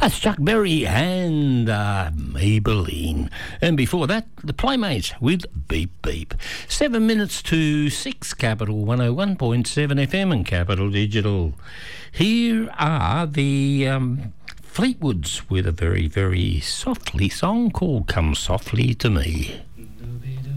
That's Chuck Berry and Maybelline. And before that, the Playmates with Beep Beep. 7 minutes to 6, Capital 101.7 FM and Capital Digital. Here are the Fleetwoods with a very, very softly song called Come Softly to Me.